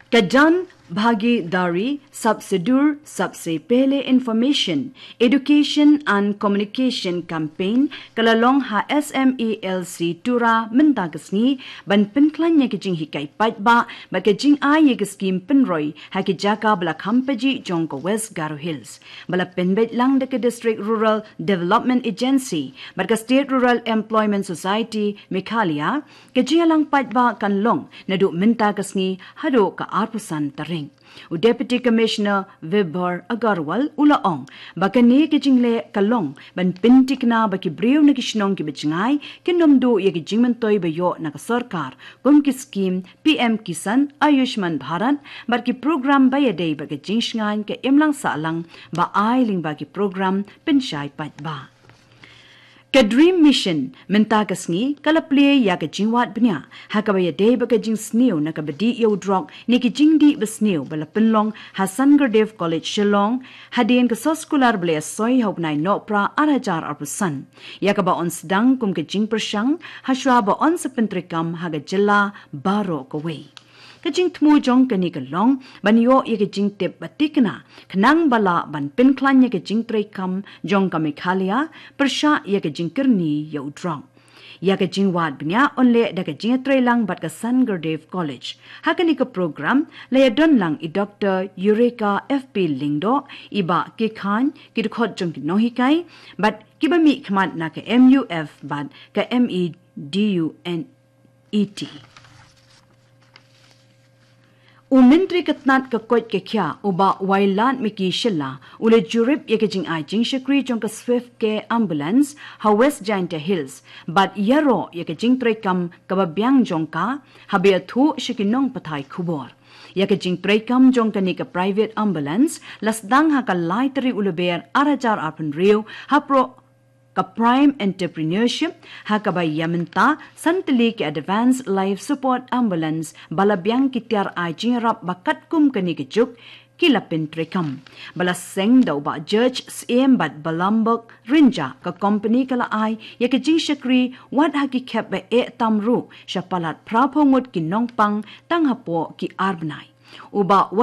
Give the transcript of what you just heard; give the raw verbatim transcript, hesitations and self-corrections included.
Kajan Bhagidari Subsidur Subse Pele Information Education and Communication Campaign Kalalong ha S M E L C Tura Mendagasni Ban Pinklan Yakijing Hikai Patba Bakajing I Yagiskim Pinroy Hakijaka Bla Kampaji Jonko West Garo Hills Bala Penbet Lang Deka District Rural Development Agency Barka State Rural Employment Society Mikalia Kajialang Patba Kanlong Nadu Mendagasni Hado Ka Arpusan Taring U Deputy Commissioner Vibhor Agarwal Ulaong Bakane Kijingle Kalong Ban Pintikna Baki Brew Nakishnong Kibichingai Kinomdo Yakijingmentoy Bayo Nakasarkar Kumki Scheme P M Kisan Ayushman Bharat Barki Program Bayade Bagajingshang Ke Imlang Salang Ba Ailing Baki Program Pinshai Patba Ka Dream Mission Mentagasngi Kalaplay Yakajingwat Bnya Hakabaya Day Bagajing Snew Nakabadi Yo Drog Nikijingdi Besnew Balapinlong Hasangardev College Shillong Hadien Kasoskolar Blea Soy Hopnai Nopra Arajar Arpusan Yakaba on Sdang Kum Kajing Pershang Hashwaba on Sapentrikam Hagajilla Baro Kaway Kajing tmu jong kani kalong banyo ye kajing tip batikna kanang bala ban pinklan ye kajing trekam jong kamikhalia persha ye kajing kerni ye udrong ya kajing wad bnya onle da kajing trelang bat ka Sangardev College hakani ka program le don lang I Doctor Eureka F P Lingdo iba ke khan kidkhot jong ki nohikai bat kibami khmat na ka M U F bat ka M E D U N E T Umintri katnat ka koit ke kya uba wailan miki shilla ule jurip yekejing ai jing shakri jong ka swift ke ambulance ha West Giant Hills but yaro yekejing trekam ka babyang jong ka habe thu shikinong pathai khubor yakajing trekam jong ka ni ka private ambulance lasdang ha ka laitri uleber arajar arpan rio ha pro ka prime entrepreneurship hakabay yamenta santili ke advanced life support ambulance balabyang kityar ay jingrap bakat kum kani kijuk kilapin trekam balaseng daw ba judge siem bat balambok rinja ka company kala ay yakajing shakri wat haki kep ba e tamru shapalat prapongot kinongpang tanghapo ki arbnai uba